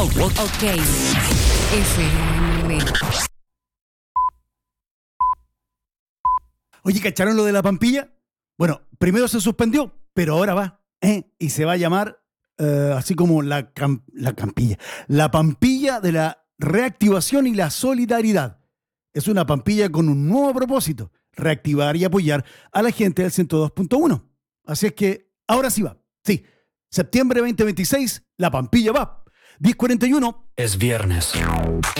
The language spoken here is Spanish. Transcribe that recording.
Ok. FM. Oye, ¿cacharon lo de la Pampilla? Bueno, primero se suspendió, pero ahora va. Y se va a llamar así como la Campilla. La Pampilla de la reactivación y la solidaridad. Es una Pampilla con un nuevo propósito: reactivar y apoyar a la gente del 102.1. Así es que ahora sí va. Sí, septiembre 2026, la Pampilla va. 10:41. Es viernes.